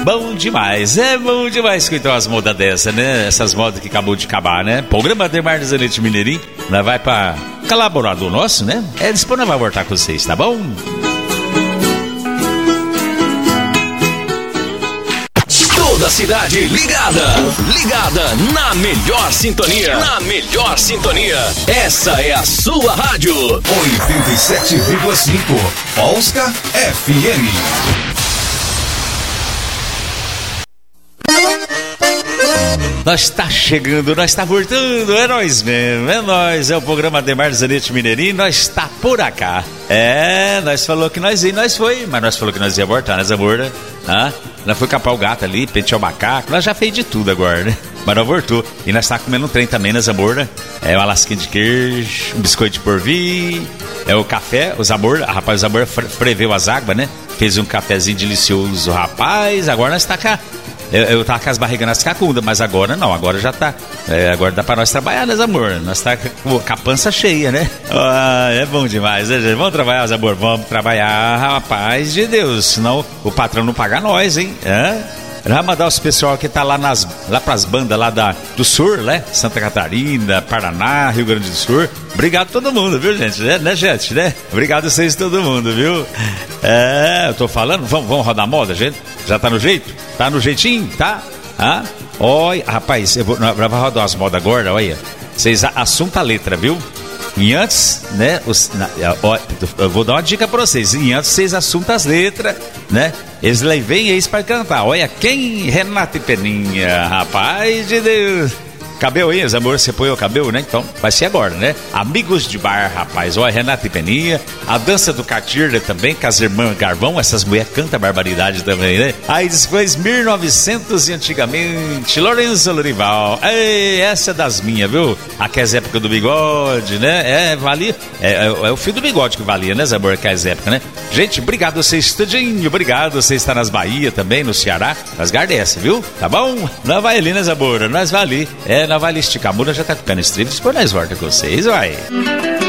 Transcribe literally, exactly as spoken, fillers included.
Bom demais, é bom demais escutar umas modas dessas, né? Essas modas que acabou de acabar, né? Programa Ademar da Zanete Mineirinho, nós vai pra colaborador nosso, né? É, depois nós vamos voltar com vocês, tá bom? Toda a cidade ligada, ligada na melhor sintonia, na melhor sintonia. Essa é a sua rádio. oitenta e sete vírgula cinco, Polska F M. Nós está chegando, nós está voltando, é nós mesmo, é nós, é o programa Ademar Zanete Mineirinho, nós está por acá. É, nós falou que nós ia, nós foi, mas nós falou que nós ia voltar, né, Zamora? Ah, nós foi capar o gato ali, pentear o macaco, nós já fez de tudo agora, né? Mas nós voltou. E nós tá comendo um trem também, né, Zamora? É uma lasquinha de queijo, um biscoito de porvir, é o café, o Zamora, rapaz, o Zamora preveu as águas, né? Fez um cafezinho delicioso, rapaz, agora nós tá cá. Eu, eu tava com as barrigas nas cacundas, mas agora não, agora já tá. É, agora dá pra nós trabalhar, né, amor? Nós tá com a pança cheia, né? Ah, é bom demais, né, gente? Vamos trabalhar, amor, vamos trabalhar, rapaz de Deus, senão o patrão não paga nós, hein? É? Vamos mandar os pessoal que tá lá, nas, lá pras bandas lá da, do Sul, né? Santa Catarina, Paraná, Rio Grande do Sul. Obrigado a todo mundo, viu, gente? É, né, gente, né? Obrigado a vocês, todo mundo, viu? É, eu tô falando, vamos, vamos rodar moda, gente? Já tá no jeito? Tá no jeitinho, tá? Ah? Olha, rapaz, eu vou, eu vou rodar umas modas agora, olha. Vocês assunto a letra, viu? E antes, né, os, na, ó, eu vou dar uma dica pra vocês. E antes vocês assuntam as letras, né? Eles levem eles pra cantar. Olha quem? Renata e Peninha, rapaz de Deus. Cabelo aí, amor, você põe o cabelo, né? Então, vai ser agora, né? Amigos de bar, rapaz. Olha, Renata e Peninha. A dança do Catirda também, com as irmãs Garvão. Essas mulheres cantam barbaridade também, né? Aí depois, mil e novecentos e antigamente, Lourenço Lorival. Ei, essa é das minhas, viu? Aquelas épocas do bigode, né? É, valia. É, é, é o fio do bigode que valia, né, amor? Aquelas épocas, né? Gente, obrigado a vocês, tudinho. Obrigado. Você está nas Bahia também, no Ceará. Nas Gardessa, viu? Tá bom? Nós vai ali, né, amor? Nós vai ali. É, nós vai ali esticar a mula, já tá ficando estribos, depois nós volta com vocês, vai.